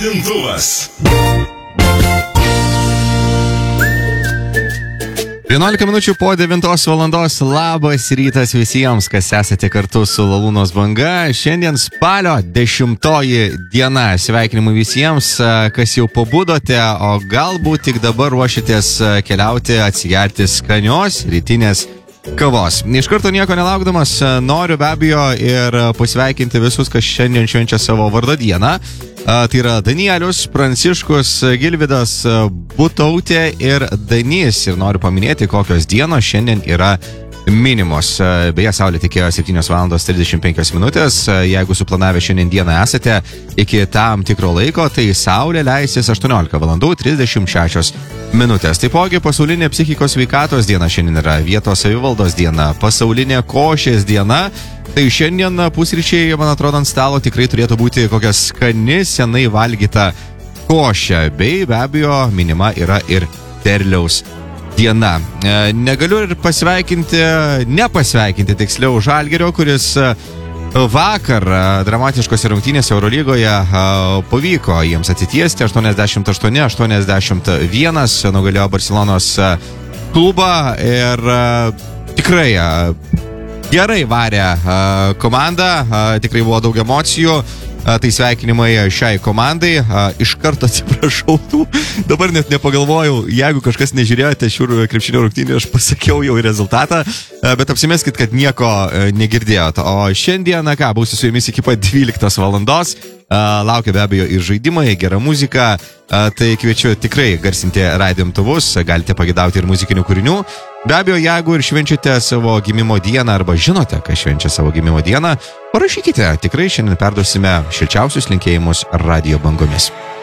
žadintuvas. 11 minučių po 9 valandos. Labas rytas visiems, kas esate kartu su Lalūnos banga. Šiandien spalio 10 diena. Sveikinimų visiems, kas jau pabudote, o galbūt tik dabar ruošitės keliauti, atsigerti skanios rytinės kavos. Iš karto nieko nelaukdamas noriu be abejo ir pasveikinti visus, kas šiandien švenčia savo vardo dieną. Tai yra Danielius, Pranciškus, Gilvidas, Butautė ir Danys. Ir noriu paminėti, kokios dienos šiandien yra minimos. Beje, saulė tekėjo 7:35 minutės. Jeigu suplanavę šiandien dieną esate iki tam tikro laiko, tai saulė leisis 18:36 minutės. Taipogi pasaulinė psichikos sveikatos diena šiandien yra, vietos savivaldos diena, pasaulinė košės diena. Tai šiandien pusryčiai, man atrodo, ant stalo tikrai turėtų būti kokia skani, senai valgyta košė. Bei be abejo minima yra ir derliaus diena. Negaliu ir nepasveikinti tiksliau Žalgirio, kuris vakar dramatiškose rungtynėse Eurolygoje pavyko jiems atsitiesti 88-81, nugalėjo Barcelonos klubą ir tikrai gerai varė komanda, tikrai buvo daug emocijų. Tai sveikinimai šiai komandai. Iš karto atsiprašau, dabar net nepagalvojau, jeigu kažkas nežiūrėjote šių krepšinio rungtynių, aš pasakiau jau rezultatą, bet apsimeskit, kad nieko negirdėjote. O šiandieną būsiu su jumis iki pat 12 valandos. Laukia be abejo ir žaidimai, gera muzika, tai kviečiu tikrai garsinti radijo imtuvus, galite pagidauti ir muzikinių kūrinių. Be abejo, jeigu ir švenčiate savo gimimo dieną arba žinote, kas švenčia savo gimimo dieną, parašykite, tikrai šiandien perduosime šilčiausius linkėjimus radijo bangomis.